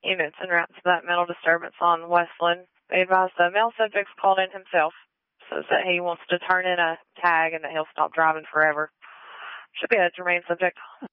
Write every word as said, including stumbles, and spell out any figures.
Units en route to that mental disturbance on Westland. They advised the male subject's called in himself. Says that he wants to turn in a tag and that he'll stop driving forever. Should be a Jermaine subject.